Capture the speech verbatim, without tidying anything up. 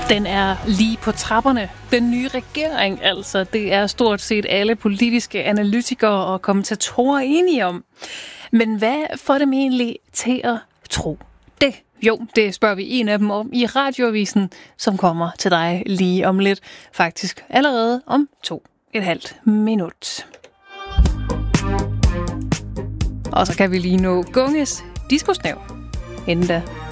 Den er lige på trapperne. Den nye regering, altså. Det er stort set alle politiske analytikere og kommentatorer enige om. Men hvad får dem egentlig til at tro det? Jo, det spørger vi en af dem om i Radioavisen, som kommer til dig lige om lidt. Faktisk allerede om to et halvt minut. Og så kan vi lige nå Gunges diskusnæv. Inden da.